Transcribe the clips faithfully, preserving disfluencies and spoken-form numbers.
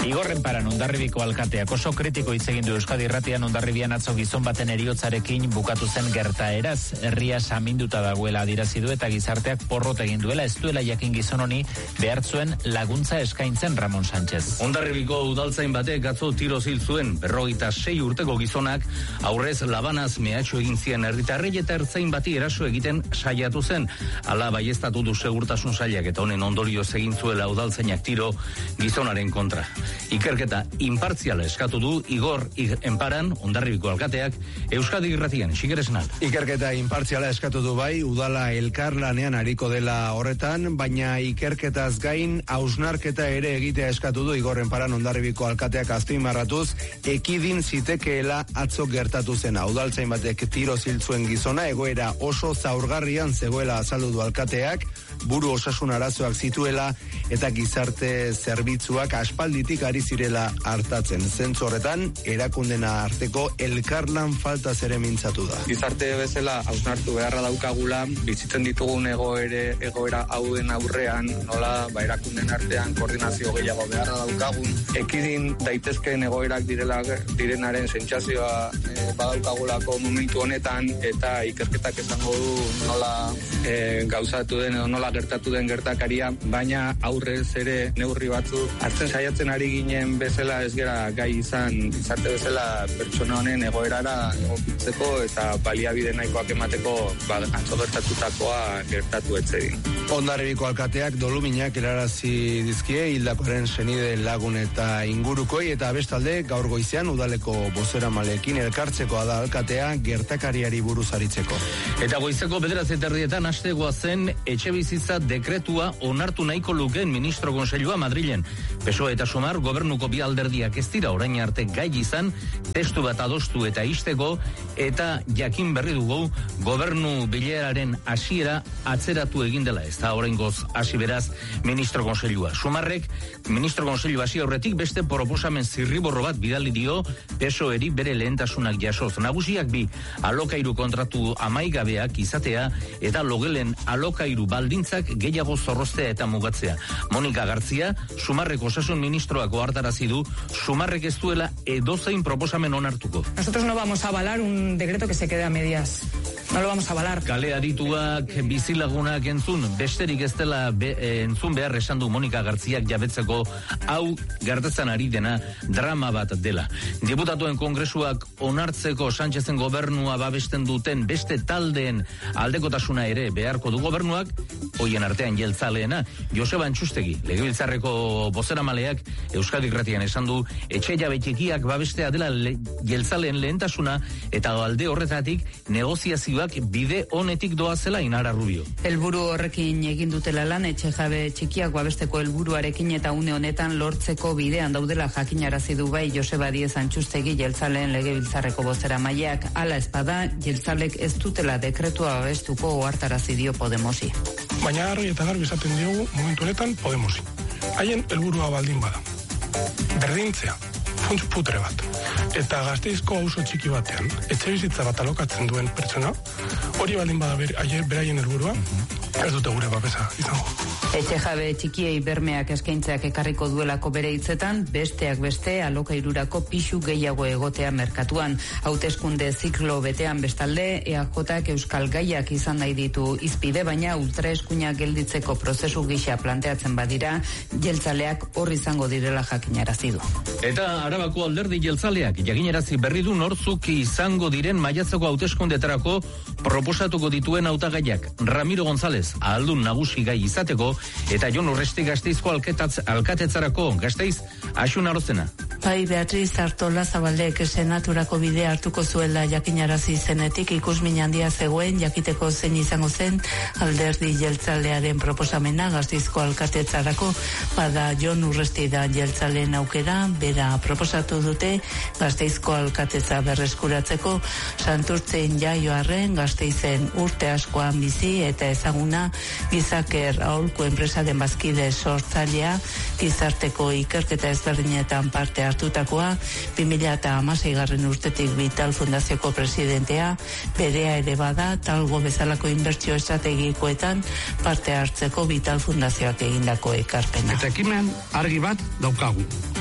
Igorren paran Hondarribiko alkateak oso kritiko hitz egin du Euskadi Irratian Hondarribian atzo gizon baten eriotzarekin bukatu zen gertaeraz. Herria saminduta dagoela adierazi du eta gizarteak porrot egin duela, ez duela jakin gizon honi behartzuen laguntza eskaintzen Ramon Sánchez. Hondarribiko udaltzain batek atzo tiro zil zuen, berrogeita sei urteko gizonak aurrez labanaz mehatxu egin zien herritarrei eta ertzain bati eraso egiten saiatu zen. Hala baieztatu du segurtasun sailak eta honen ondorioz egin zuela udaltzainak tiro gizonaren kontra. Ikerketa inpartziala eskatu du Igor Enparan, Hondarribiko alkateak, Euskadi Irratian, Xigeresenal. Ikerketa inpartziala eskatu du bai, udala elkarlanean ariko dela horretan, baina ikerketaz gain hausnarketa ere egitea eskatu du Igor Enparan, Hondarribiko alkateak azpimarratuz, ekidin zitekeela atzo gertatu zena. Udaltzain batek tiro ziltzuen gizona, egoera oso zaurgarrian zegoela azaldu du alkateak, buru osasun arazoak zituela eta gizarte zerbitzuak aspalditik ari zirela hartatzen. Zentzu horretan, erakundena arteko elkarlan falta zere mintzatu da. Gizarte bezala hausnartu beharra daukagula, bizitzen ditugun egoere, egoera hauen aurrean, nola ba, erakunden artean koordinazio gehiago beharra daukagun, ekidin daitezkeen egoerak direla, direnaren sentsazioa e, badaukagulako momentu honetan, eta ikerketak esango du nola e, gauzatu den edo nola gertatu den gertakaria, baina aurrez ere neurri batzuk hartzen saiatzen ari ginen bezala ez gera gai izan gizarte bezala pertsona honen egoerara egokitzeko eta baliabide nahikoak emateko ba, atzo gertatutakoa gertatu etzedin. Hondarribiko alkateak doluminak helarazi dizkie hildakoaren senide lagun eta ingurukoi eta bestalde gaur goizean udaleko bozeramaleekin elkartzekoa da alkatea gertakariari buruz aritzeko. Eta goizeko bederatzi eta erdietan hastegoa zen etxebizitza dekretua onartu nahiko lukeen ministro konseilua Madrilen. P S O E eta Sumar gobernuko bi alderdiak ez dira orain arte gai izan testu bat adostu eta isteko eta jakin berri dugu gobernu bileraren hasiera atzeratu egin dela. Ez da oraingoz hasi beraz ministro konseilua. Sumarrek ministro konseilua hasi aurretik beste proposamen zirriborro bat bidali dio P S O E-ri bere lehentasunak jasoz. Nagusiak bi alokairu kontratu amaigabeak izatea eta logelen alokairu baldintzak gehiago zorroztea eta mugatzea. Monika Gartzia, Sumarreko osasun ministroak ohartarazi du Sumarrek ez duela edozein proposamen onartuko. Nosotros no vamos a avalar un decreto que se quede a medias. No lo vamos a avalar. Kale adituak bizilagunak entzun, besterik ez dela be, entzun behar esan du Monika Gartziak jabetzeko hau gertatzen ari dena drama bat dela. Diputatuen kongresuak onartzeko Sánchezen gobernua babesten duten beste taldeen aldekotasuna ere beharko du gobernuak, hoien artean jeltzaleena, Joseba Antxustegi, legebiltzarreko bozeramaleak Euskadi Irratian esan du etxe jabe txikiak babestea dela le, jeltzaleen lehentasuna eta alde horretatik negoziazioak bide honetik doazela Inara Rubio. Helburu horrekin egin dutela lan etxe jabe txikiak babesteko helburuarekin eta une honetan lortzeko bidean daudela jakinarazi du bai Joseba Díez Antxustegi jeltzaleen legebiltzarreko bozeramaileak. Hala espada, jeltzalek ez dutela dekretua babestuko ohartarazi dio Podemosi. Baina argi eta garbi esaten diogu momentu honetan Podemosi. Haien helburua baldin bada. Berdintzea, funts putre bat. Eta Gasteizko auzo txiki batean, etxe bizitza bat alokatzen duen pertsona, hori baldin bada ber, aier beraien helburua, ez dute gure babesa izango. Etxe jabe txikiei bermeak eskaintzeak ekarriko duelako bere hitzetan, besteak beste alokairurako pisu gehiago egotea merkatuan. Hauteskunde ziklo betean bestalde, E A Jak euskal gaiak izan nahi ditu izpide, baina ultraeskuinak gelditzeko prozesu gisa planteatzen badira, jeltzaleak hor izango direla jakinarazi du. Eta Arabako alderdi jeltzaleak jakinarazi berri du nortzuk izango diren maiatzeko hauteskundetarako proposatuko dituen hautagaiak. Ramiro González, ahaldun nagusi gai izateko, eta Jon Urresti Gasteizko alketatz, alkatetzarako Gasteiz Asun Arozena. Bai, Beatriz Artola Zabaldek senaturako bidea hartuko zuela jakinarazi zenetik ikusmin handia zegoen jakiteko zein izango zen alderdi jeltzalearen proposamena Gasteizko alkatetzarako, bada Jon Urresti da jeltzaleen aukera, bera proposatu dute Gasteizko alkatetza berreskuratzeko, Santurtzein jaioarren Gasteizen urte askoan bizi eta ezaguna Gizaker aholku enpresaren bazkide sortzailea, gizarteko ikerketa ezberdinetan parte hartutakoa, bi mila hamaseigarren urtetik Vital Fundazioko presidentea, berea ere bada talgo bezalako inbertsio estrategikoetan parte hartzeko Vital Fundazioak egindako ekarpena. Eta ekimen argi bat daukagu.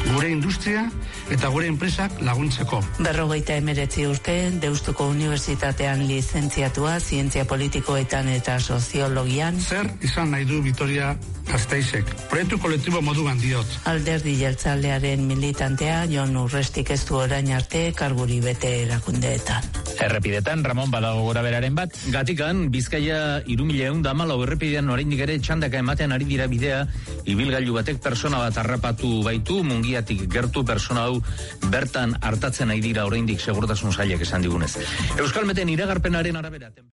gure industria eta gure enpresak laguntzeko. Berrogeita emeretzi urte, Deustuko Unibertsitatean lizentziatua, zientzia politikoetan eta soziologian. Zer izan nahi du Vitoria Gasteizek? Proiektu kolektibo moduan diot. Alderdi jeltzalearen militantea, Jon Urrestik ez du orain arte karguri bete erakundeetan. Errepidetan, Ramon, badago gora beraren bat. Gatikan, Bizkaia irumila egun da malau errepidean oraindik ere txandaka ematen ari dira bidea, ibilgailu batek persona bat harrapatu baitu, Mungiatik gertu persona hau bertan hartatzen ari dira oraindik segurtasun sailak esan digunez. Euskalmeten iragarpenaren arabera